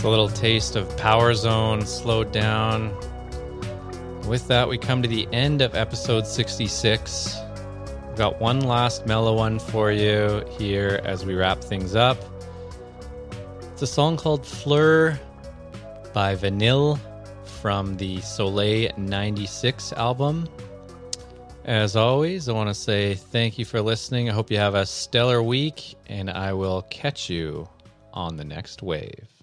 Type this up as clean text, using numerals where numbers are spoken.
A little taste of Power Zone slowed down. With that, we come to the end of episode 66. We've got one last mellow one for you here as we wrap things up. It's a song called Fleur by Vanille from the Soleil 96 album. As always, I want to say thank you for listening. I hope you have a stellar week, and I will catch you on the next wave.